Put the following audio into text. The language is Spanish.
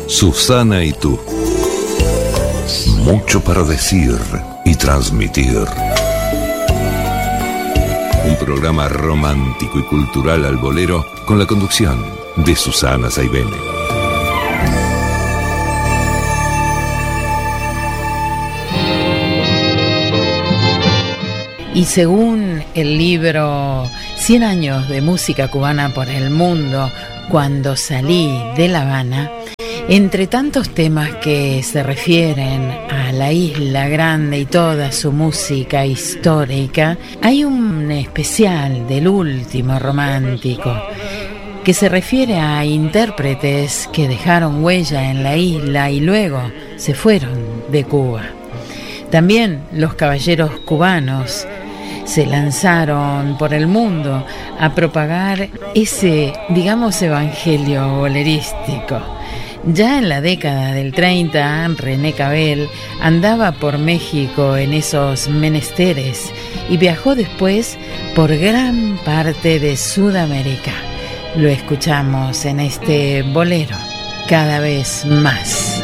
Susana y tú. Mucho para decir y transmitir. Un programa romántico y cultural al bolero con la conducción de Susana Saibene. Y según el libro 100 años de música cubana por el mundo, cuando salí de La Habana, entre tantos temas que se refieren a la Isla Grande y toda su música histórica, hay un especial del último romántico que se refiere a intérpretes que dejaron huella en la isla y luego se fueron de Cuba. También los caballeros cubanos se lanzaron por el mundo a propagar ese, digamos, evangelio bolerístico. Ya en la década del 30, René Cabel andaba por México en esos menesteres y viajó después por gran parte de Sudamérica. Lo escuchamos en este bolero, Cada vez más.